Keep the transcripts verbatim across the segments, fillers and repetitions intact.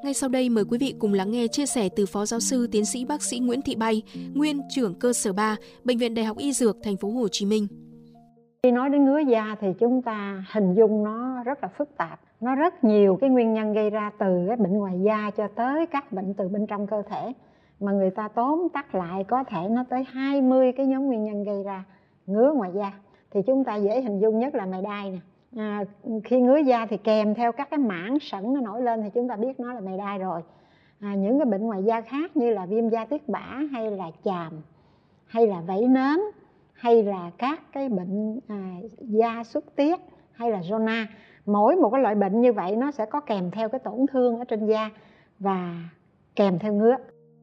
Ngay sau đây mời quý vị cùng lắng nghe chia sẻ từ Phó Giáo sư Tiến sĩ Bác sĩ Nguyễn Thị Bay, nguyên trưởng cơ sở ba, Bệnh viện Đại học Y Dược Thành phố Hồ Chí Minh. Khi nói đến ngứa da thì chúng ta hình dung nó rất là phức tạp. Nó rất nhiều cái nguyên nhân gây ra từ cái bệnh ngoài da cho tới các bệnh từ bên trong cơ thể. Mà người ta tóm tắt lại có thể nó tới hai mươi cái nhóm nguyên nhân gây ra ngứa ngoài da. Thì chúng ta dễ hình dung nhất là mày đay nè. À, khi ngứa da thì kèm theo các cái mảng sẩn nó nổi lên thì chúng ta biết nó là mày đay rồi. À, những cái bệnh ngoài da khác như là viêm da tiết bã hay là chàm hay là vảy nến hay là các cái bệnh à, da xuất tiết hay là zona, mỗi một cái loại bệnh như vậy nó sẽ có kèm theo cái tổn thương ở trên da và kèm theo ngứa.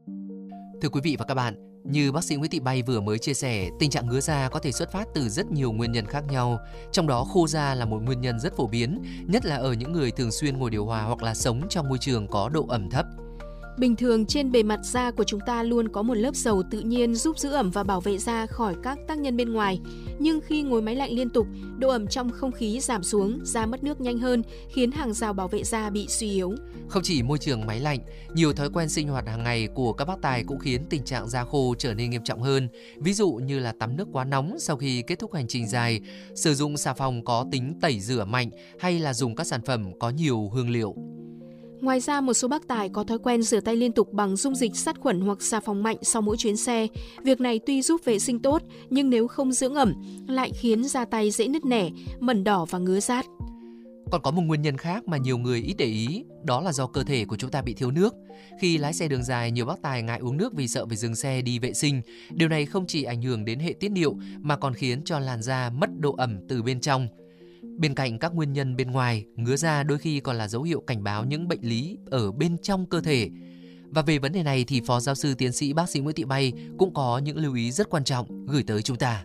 Thưa quý vị và các bạn, như bác sĩ Nguyễn Thị Bay vừa mới chia sẻ, tình trạng ngứa da có thể xuất phát từ rất nhiều nguyên nhân khác nhau. Trong đó khô da là một nguyên nhân rất phổ biến, nhất là ở những người thường xuyên ngồi điều hòa hoặc là sống trong môi trường có độ ẩm thấp. Bình thường trên bề mặt da của chúng ta luôn có một lớp dầu tự nhiên giúp giữ ẩm và bảo vệ da khỏi các tác nhân bên ngoài. Nhưng khi ngồi máy lạnh liên tục, độ ẩm trong không khí giảm xuống, da mất nước nhanh hơn, khiến hàng rào bảo vệ da bị suy yếu. Không chỉ môi trường máy lạnh, nhiều thói quen sinh hoạt hàng ngày của các bác tài cũng khiến tình trạng da khô trở nên nghiêm trọng hơn. Ví dụ như là tắm nước quá nóng sau khi kết thúc hành trình dài, sử dụng xà phòng có tính tẩy rửa mạnh hay là dùng các sản phẩm có nhiều hương liệu. Ngoài ra, một số bác tài có thói quen rửa tay liên tục bằng dung dịch sát khuẩn hoặc xà phòng mạnh sau mỗi chuyến xe. Việc này tuy giúp vệ sinh tốt, nhưng nếu không dưỡng ẩm, lại khiến da tay dễ nứt nẻ, mẩn đỏ và ngứa rát. Còn có một nguyên nhân khác mà nhiều người ít để ý, đó là do cơ thể của chúng ta bị thiếu nước. Khi lái xe đường dài, nhiều bác tài ngại uống nước vì sợ phải dừng xe đi vệ sinh. Điều này không chỉ ảnh hưởng đến hệ tiết niệu mà còn khiến cho làn da mất độ ẩm từ bên trong. Bên cạnh các nguyên nhân bên ngoài, ngứa da đôi khi còn là dấu hiệu cảnh báo những bệnh lý ở bên trong cơ thể. Và về vấn đề này thì Phó Giáo sư Tiến sĩ Bác sĩ Nguyễn Thị Bay cũng có những lưu ý rất quan trọng gửi tới chúng ta.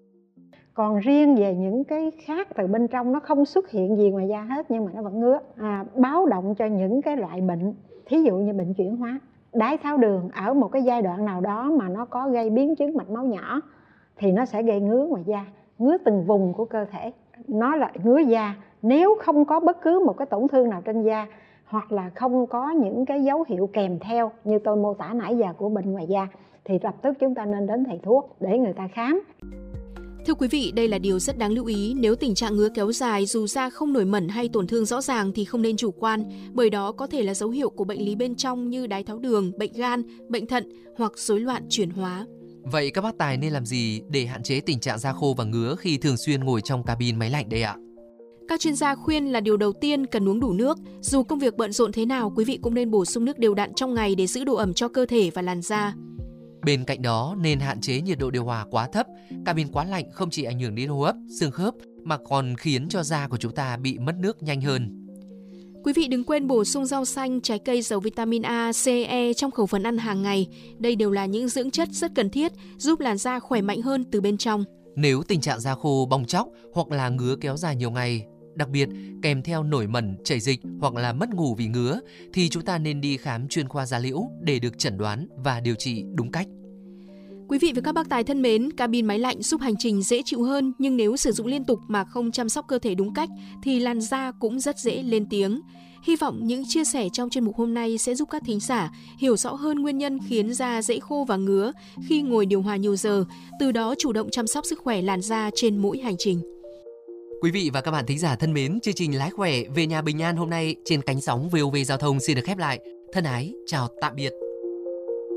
Còn riêng về những cái khác từ bên trong nó không xuất hiện gì ngoài da hết nhưng mà nó vẫn ngứa, à, báo động cho những cái loại bệnh, thí dụ như bệnh chuyển hóa, đái tháo đường ở một cái giai đoạn nào đó mà nó có gây biến chứng mạch máu nhỏ thì nó sẽ gây ngứa ngoài da, ngứa từng vùng của cơ thể. Nó là ngứa da nếu không có bất cứ một cái tổn thương nào trên da hoặc là không có những cái dấu hiệu kèm theo như tôi mô tả nãy giờ của bệnh ngoài da thì lập tức chúng ta nên đến thầy thuốc để người ta khám. Thưa quý vị, đây là điều rất đáng lưu ý. Nếu tình trạng ngứa kéo dài dù da không nổi mẩn hay tổn thương rõ ràng thì không nên chủ quan, bởi đó có thể là dấu hiệu của bệnh lý bên trong như đái tháo đường, bệnh gan, bệnh thận hoặc rối loạn chuyển hóa. Vậy các bác tài nên làm gì để hạn chế tình trạng da khô và ngứa khi thường xuyên ngồi trong cabin máy lạnh đây ạ? Các chuyên gia khuyên là điều đầu tiên cần uống đủ nước. Dù công việc bận rộn thế nào, quý vị cũng nên bổ sung nước đều đặn trong ngày để giữ độ ẩm cho cơ thể và làn da. Bên cạnh đó, nên hạn chế nhiệt độ điều hòa quá thấp. Cabin quá lạnh không chỉ ảnh hưởng đến hô hấp, xương khớp mà còn khiến cho da của chúng ta bị mất nước nhanh hơn. Quý vị đừng quên bổ sung rau xanh, trái cây giàu vitamin A, C, E trong khẩu phần ăn hàng ngày. Đây đều là những dưỡng chất rất cần thiết giúp làn da khỏe mạnh hơn từ bên trong. Nếu tình trạng da khô, bong tróc hoặc là ngứa kéo dài nhiều ngày, đặc biệt kèm theo nổi mẩn, chảy dịch hoặc là mất ngủ vì ngứa, thì chúng ta nên đi khám chuyên khoa da liễu để được chẩn đoán và điều trị đúng cách. Quý vị và các bác tài thân mến, cabin máy lạnh giúp hành trình dễ chịu hơn, nhưng nếu sử dụng liên tục mà không chăm sóc cơ thể đúng cách thì làn da cũng rất dễ lên tiếng. Hy vọng những chia sẻ trong chuyên mục hôm nay sẽ giúp các thính giả hiểu rõ hơn nguyên nhân khiến da dễ khô và ngứa khi ngồi điều hòa nhiều giờ, từ đó chủ động chăm sóc sức khỏe làn da trên mỗi hành trình. Quý vị và các bạn thính giả thân mến, chương trình Lái khỏe về nhà bình an hôm nay trên cánh sóng vê o vê Giao thông xin được khép lại. Thân ái, chào tạm biệt.